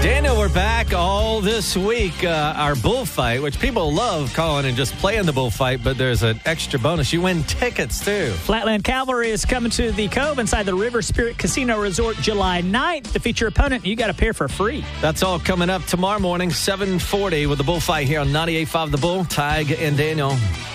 Daniel, we're back all this week. Our bullfight, which people love calling and just playing the bullfight, but there's an extra bonus. You win tickets, too. Flatland Cavalry is coming to the Cove inside the River Spirit Casino Resort July 9th. To feature opponent, you got to pair for free. That's all coming up tomorrow morning, 7:40 with the bullfight here on 98.5 The Bull. Tig and Daniel.